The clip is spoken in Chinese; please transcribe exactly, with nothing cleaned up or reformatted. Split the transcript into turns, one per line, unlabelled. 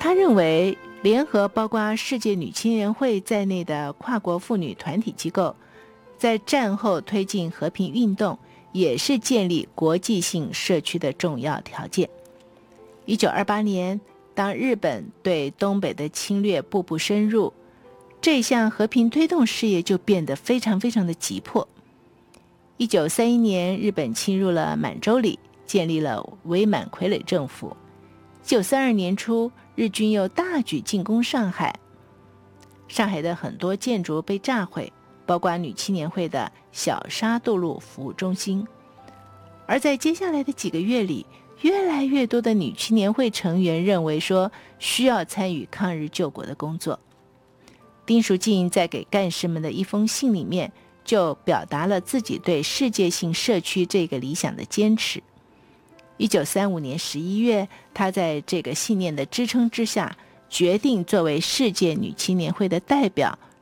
他认为联合包括世界女青年会在内的跨国妇女团体机构，在战后推进和平运动，也是建立国际性社区的重要条件。一九二八年，当日本对东北的侵略步步深入，这项和平推动事业就变得非常非常的急迫。一九三一年，日本侵入了满洲里，建立了伪满傀儡政府。一九三二年初，日军又大举进攻上海，上海的很多建筑被炸毁，包括女青年会的小沙渡路服务中心。而在接下来的几个月里，越来越多的女青年会成员认为说需要参与抗日救国的工作。丁淑静在给干事们的一封信里面，就表达了自己对世界性社区这个理想的坚持。一九三五年十一月，她在这个信念的支撑之下，决定作为世界女青年会的代表，